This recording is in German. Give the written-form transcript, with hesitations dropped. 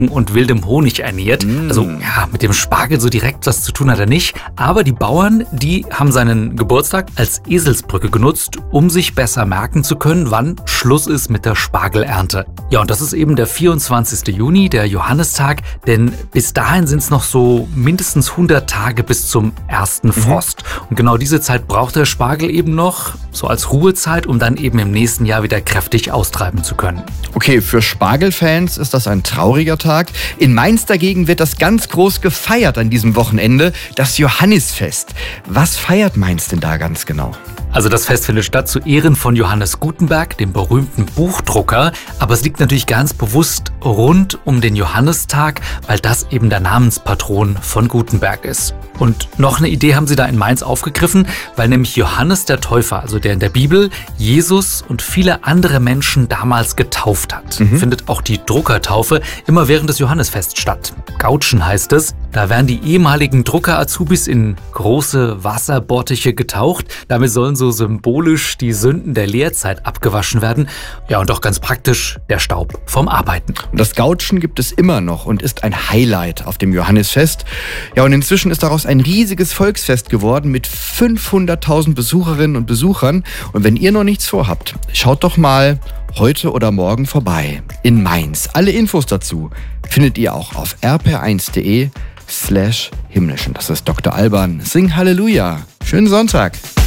und wildem Honig ernährt. Also ja, mit dem Spargel so direkt was zu tun hat er nicht. Aber die Bauern, die haben seinen Geburtstag als Eselsbrücke genutzt, um sich besser merken zu können, wann Schluss ist mit der Spargelernte. Ja, und das ist eben der 24. Juni, der Johannistag, denn bis dahin sind es noch so mindestens 100 Tage bis zum ersten Frost. Und genau diese Zeit braucht der Spargel eben noch, so als Ruhezeit, um dann eben im nächsten Jahr wieder kräftig austreiben zu können. Okay, für Spargelfans ist das ein trauriger Tag. In Mainz dagegen wird das ganz groß gefeiert an diesem Wochenende, das Johannisfest. Was feiert Mainz denn da ganz genau? Also das Fest findet statt zu Ehren von Johannes Gutenberg, dem berühmten Buchdrucker. Aber es liegt natürlich ganz bewusst rund um den Johannistag, weil das eben der Namenspatron von Gutenberg ist. Und noch eine Idee haben sie da in Mainz aufgegriffen, weil nämlich Johannes der Täufer, also der in der Bibel, Jesus und viele andere Menschen damals getauft hat. Findet auch die Druckertaufe immer während des Johannisfests statt. Gautschen heißt es. Da werden die ehemaligen Drucker-Azubis in große Wasserbottiche getaucht. Damit sollen so symbolisch die Sünden der Lehrzeit abgewaschen werden. Ja, und auch ganz praktisch der Staub vom Arbeiten. Und das Gautschen gibt es immer noch und ist ein Highlight auf dem Johannisfest. Ja, und inzwischen ist daraus ein riesiges Volksfest geworden mit 500.000 Besucherinnen und Besuchern. Und wenn ihr noch nichts vorhabt, schaut doch mal heute oder morgen vorbei in Mainz. Alle Infos dazu findet ihr auch auf rpr1.de/himmlisch. Das ist Dr. Alban. Sing Halleluja. Schönen Sonntag.